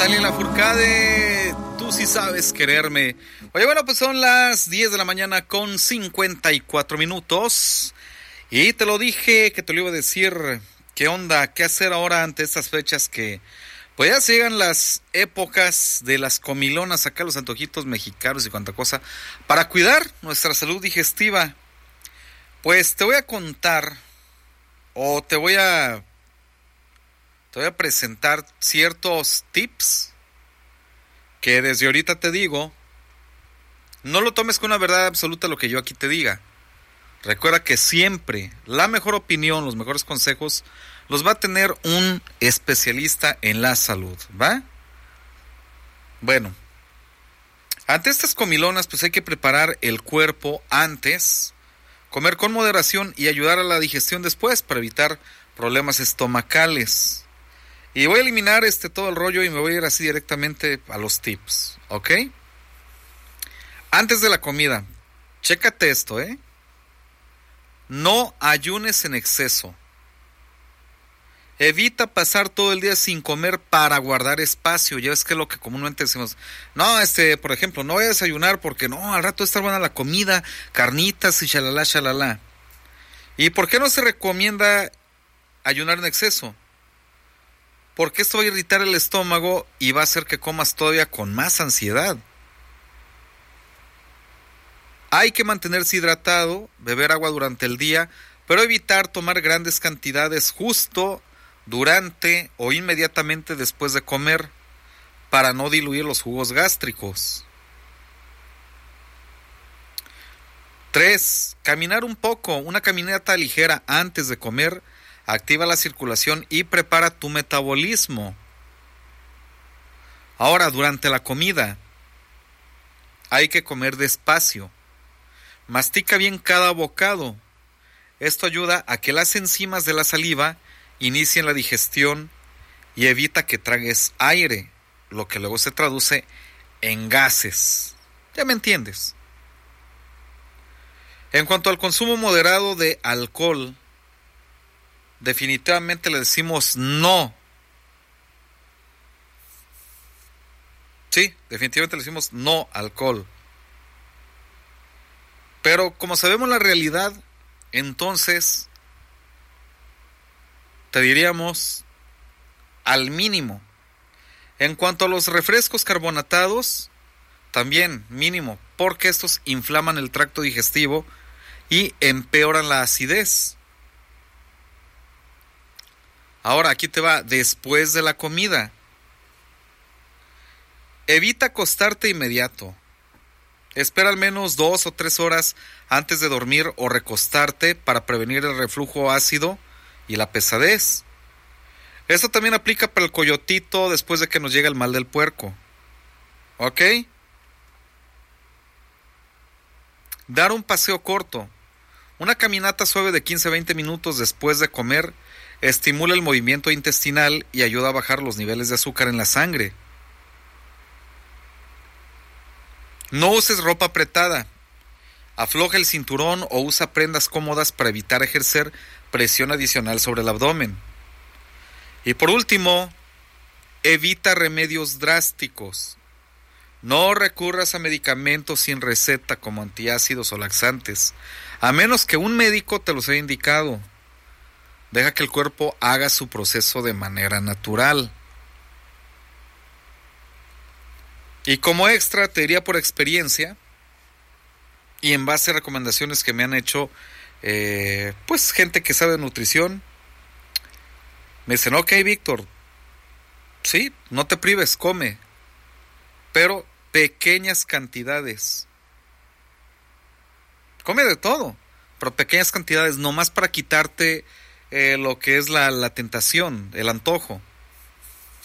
Natalia Lafourcade, tú sí sabes quererme. Oye, bueno, pues son las 10 de la mañana con 54 minutos. Y te lo dije, que te lo iba a decir. ¿Qué onda? ¿Qué hacer ahora ante estas fechas que pues ya llegan las épocas de las comilonas, acá los antojitos mexicanos y cuanta cosa, para cuidar nuestra salud digestiva? Pues te voy a contar, o te voy a presentar ciertos tips que desde ahorita te digo, no lo tomes con una verdad absoluta lo que yo aquí te diga. Recuerda que siempre la mejor opinión, los mejores consejos, los va a tener un especialista en la salud, ¿va? Bueno, ante estas comilonas, pues hay que preparar el cuerpo antes, comer con moderación y ayudar a la digestión después para evitar problemas estomacales. Y voy a eliminar todo el rollo y me voy a ir así directamente a los tips, ¿ok? Antes de la comida, chécate esto, ¿eh? No ayunes en exceso. Evita pasar todo el día sin comer para guardar espacio. Ya ves que es lo que comúnmente decimos. No, por ejemplo, no voy a desayunar porque no, al rato está buena la comida, carnitas y shalala, shalala. ¿Y por qué no se recomienda ayunar en exceso? Porque esto va a irritar el estómago y va a hacer que comas todavía con más ansiedad. Hay que mantenerse hidratado, beber agua durante el día, pero evitar tomar grandes cantidades justo durante o inmediatamente después de comer para no diluir los jugos gástricos. 3. Caminar un poco, una caminata ligera antes de comer activa la circulación y prepara tu metabolismo. Ahora, durante la comida, hay que comer despacio. Mastica bien cada bocado. Esto ayuda a que las enzimas de la saliva inicien la digestión y evita que tragues aire, lo que luego se traduce en gases. ¿Ya me entiendes? En cuanto al consumo moderado de alcohol, definitivamente le decimos no. Sí, definitivamente le decimos no alcohol. Pero como sabemos la realidad, entonces te diríamos al mínimo. En cuanto a los refrescos carbonatados, también mínimo, porque estos inflaman el tracto digestivo y empeoran la acidez. Ahora, aquí te va, después de la comida. Evita acostarte inmediato. Espera al menos 2 o 3 horas antes de dormir o recostarte para prevenir el reflujo ácido y la pesadez. Esto también aplica para el coyotito después de que nos llega el mal del puerco. ¿Ok? Dar un paseo corto. Una caminata suave de 15 a 20 minutos después de comer estimula el movimiento intestinal y ayuda a bajar los niveles de azúcar en la sangre. No uses ropa apretada. Afloja el cinturón o usa prendas cómodas para evitar ejercer presión adicional sobre el abdomen. Y por último, evita remedios drásticos. No recurras a medicamentos sin receta como antiácidos o laxantes, a menos que un médico te los haya indicado. Deja que el cuerpo haga su proceso de manera natural. Y como extra, te diría por experiencia y en base a recomendaciones que me han hecho, pues gente que sabe de nutrición, me dicen, ok, Víctor, sí, no te prives, come, pero pequeñas cantidades. Come de todo, pero pequeñas cantidades, nomás para quitarte lo que es la tentación, el antojo.